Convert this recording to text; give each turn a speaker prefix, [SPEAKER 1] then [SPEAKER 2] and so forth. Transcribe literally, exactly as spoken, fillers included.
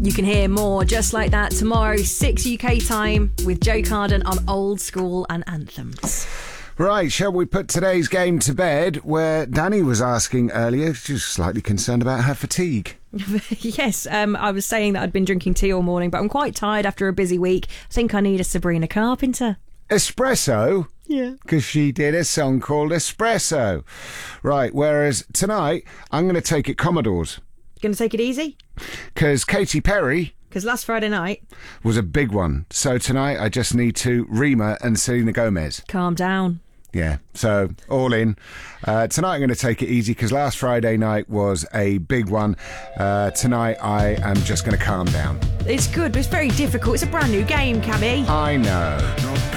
[SPEAKER 1] You can hear more just like that tomorrow, six U K time, with Joe Carden on Old School and Anthems.
[SPEAKER 2] Right, shall we put today's game to bed, where Danny was asking earlier, she was slightly concerned about her fatigue.
[SPEAKER 1] Yes, um, I was saying that I'd been drinking tea all morning, but I'm quite tired after a busy week. I think I need a Sabrina Carpenter.
[SPEAKER 2] Espresso?
[SPEAKER 1] Yeah.
[SPEAKER 2] Because she did a song called Espresso. Right, whereas tonight, I'm going to take it Commodores.
[SPEAKER 1] Going to take it easy?
[SPEAKER 2] Because Katy Perry...
[SPEAKER 1] Because last Friday night...
[SPEAKER 2] was a big one. So tonight, I just need to Rima and Selena Gomez.
[SPEAKER 1] Calm down.
[SPEAKER 2] Yeah, so all in. Uh, tonight I'm going to take it easy because last Friday night was a big one. Uh, tonight I am just going to calm down.
[SPEAKER 1] It's good, but it's very difficult. It's a brand new game, Cammy.
[SPEAKER 2] I know.